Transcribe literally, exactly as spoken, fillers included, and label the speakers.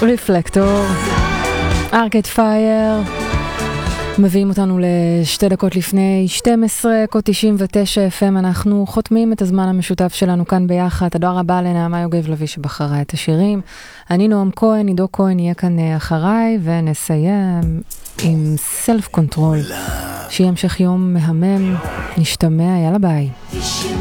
Speaker 1: רפלקטור, ארקייד פייר, מביאים אותנו לשתי דקות לפני שתים עשרה, קוד תשעים ותשע אף אם. אנחנו חותמים את הזמן המשותף שלנו כאן ביחד. תודה רבה לנעמה יוגב לוי שבחרה את השירים. אני נועם כהן, עידו כהן יהיה כאן אחריי, ונסיים עם סלף קונטרול. שיהיה המשך יום מהמם, נשתמע, יאללה ביי.